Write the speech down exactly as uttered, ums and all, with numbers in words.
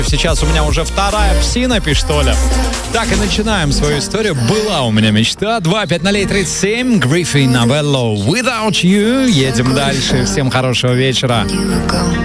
Сейчас у меня уже вторая псина, пишет Оля. Так и начинаем свою историю. Была у меня мечта. два пять ноль тридцать семь. Гриффин Новелло. Without You. Едем дальше. Всем хорошего вечера.